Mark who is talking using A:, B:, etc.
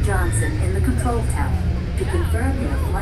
A: Johnson in the control tower to confirm your flight.